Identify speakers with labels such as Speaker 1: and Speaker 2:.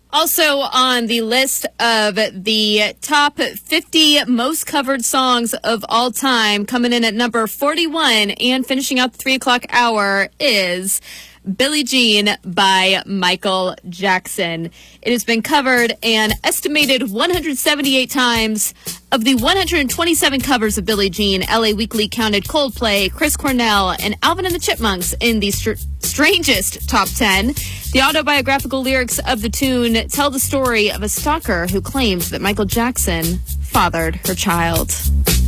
Speaker 1: Also on the list of the top 50 most covered songs of all time, coming in at number 41 and finishing out the 3 o'clock hour is Billie Jean by Michael Jackson. It has been covered an estimated 178 times. Of the 127 covers of Billie Jean, LA Weekly counted Coldplay, Chris Cornell, and Alvin and the Chipmunks in the strangest top 10. The autobiographical lyrics of the tune tell the story of a stalker who claims that Michael Jackson fathered her child.